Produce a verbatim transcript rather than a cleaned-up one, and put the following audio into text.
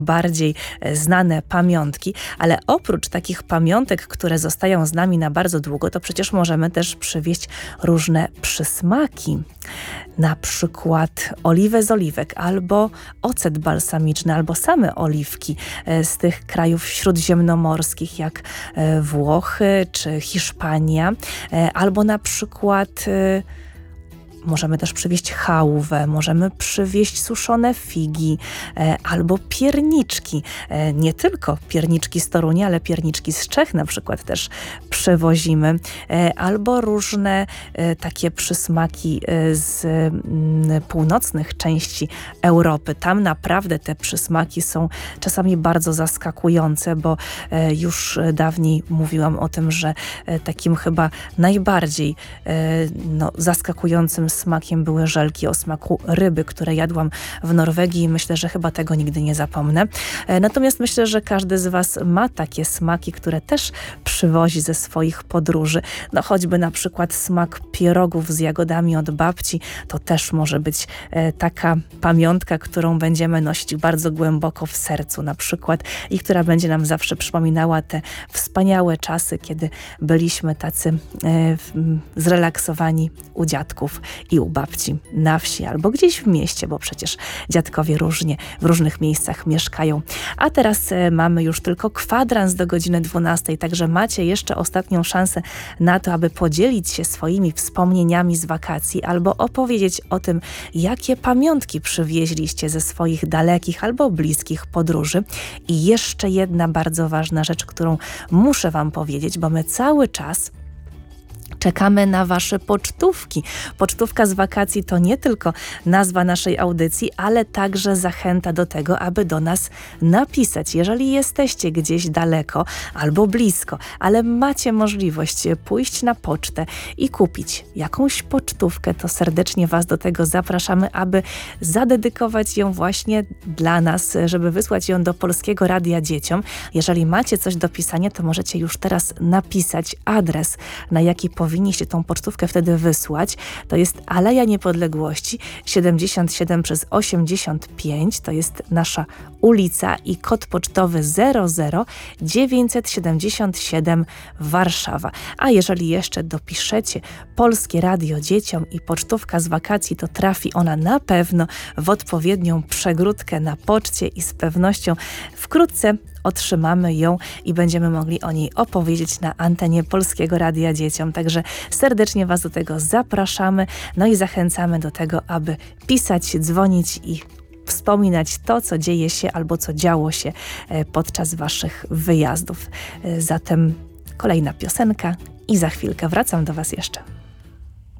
bardziej znane pamiątki, ale oprócz takich pamiątek, które zostają z nami na bardzo długo, to przecież możemy też przywieźć różne przysmaki. Na przykład oliwę z oliwek, albo ocet balsamiczny, albo same oliwki z tych krajów śródziemnomorskich, jak Włochy czy Hiszpania, albo na przykład możemy też przywieźć chałwę, możemy przywieźć suszone figi e, albo pierniczki. E, nie tylko pierniczki z Torunia, ale pierniczki z Czech na przykład też przywozimy. E, albo różne e, takie przysmaki e, z m, północnych części Europy. Tam naprawdę te przysmaki są czasami bardzo zaskakujące, bo e, już dawniej mówiłam o tym, że e, takim chyba najbardziej e, no, zaskakującym smakiem były żelki o smaku ryby, które jadłam w Norwegii i myślę, że chyba tego nigdy nie zapomnę. Natomiast myślę, że każdy z Was ma takie smaki, które też przywozi ze swoich podróży. No choćby na przykład smak pierogów z jagodami od babci, to też może być taka pamiątka, którą będziemy nosić bardzo głęboko w sercu na przykład i która będzie nam zawsze przypominała te wspaniałe czasy, kiedy byliśmy tacy zrelaksowani u dziadków i u babci na wsi albo gdzieś w mieście, bo przecież dziadkowie różnie w różnych miejscach mieszkają. A teraz e, mamy już tylko kwadrans do godziny dwunastej, także macie jeszcze ostatnią szansę na to, aby podzielić się swoimi wspomnieniami z wakacji albo opowiedzieć o tym, jakie pamiątki przywieźliście ze swoich dalekich albo bliskich podróży. I jeszcze jedna bardzo ważna rzecz, którą muszę Wam powiedzieć, bo my cały czas czekamy na Wasze pocztówki. Pocztówka z wakacji to nie tylko nazwa naszej audycji, ale także zachęta do tego, aby do nas napisać. Jeżeli jesteście gdzieś daleko albo blisko, ale macie możliwość pójść na pocztę i kupić jakąś pocztówkę, to serdecznie Was do tego zapraszamy, aby zadedykować ją właśnie dla nas, żeby wysłać ją do Polskiego Radia Dzieciom. Jeżeli macie coś do pisania, to możecie już teraz napisać adres, na jaki powinniście tą pocztówkę wtedy wysłać. To jest Aleja Niepodległości siedemdziesiąt siedem przez osiemdziesiąt pięć. To jest nasza ulica i kod pocztowy zero zero dziewięćset siedemdziesiąt siedem Warszawa. A jeżeli jeszcze dopiszecie Polskie Radio Dzieciom i pocztówka z wakacji, to trafi ona na pewno w odpowiednią przegródkę na poczcie i z pewnością wkrótce otrzymamy ją i będziemy mogli o niej opowiedzieć na antenie Polskiego Radia Dzieciom. Także serdecznie Was do tego zapraszamy, no i zachęcamy do tego, aby pisać, dzwonić i wspominać to, co dzieje się albo co działo się podczas Waszych wyjazdów. Zatem kolejna piosenka i za chwilkę wracam do Was jeszcze.